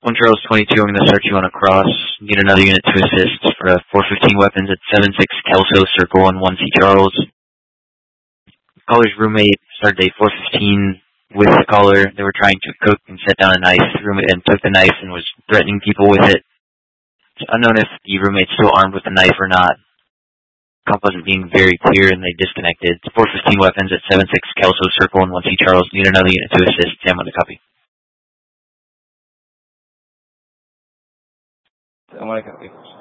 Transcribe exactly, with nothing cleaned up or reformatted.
One Charles twenty-two, I'm going to start you on a cross. Need another unit to assist for a four fifteen weapons at seven six Kelso Circle and one C Charles. Caller's roommate started a four fifteen with the caller. They were trying to cook and set down a knife. The roommate then took the knife and was threatening people with it. It's unknown if the roommate's still armed with the knife or not. Cop wasn't being very clear and they disconnected. It's four fifteen weapons at seven six Kelso Circle and one C Charles. Need another unit to assist. Sam on the copy. I'm on a copy.